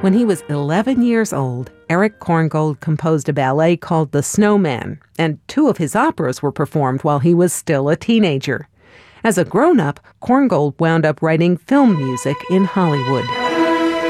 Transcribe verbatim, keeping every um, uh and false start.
When he was eleven years old, Erich Korngold composed a ballet called The Snowman, and two of his operas were performed while he was still a teenager. As a grown-up, Korngold wound up writing film music in Hollywood.